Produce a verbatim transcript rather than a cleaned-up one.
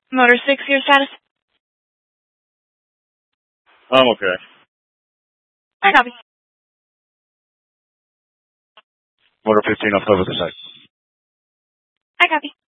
Motor six, your status? I'm okay. I copy. Motor fifteen, I'll cover the site. I copy.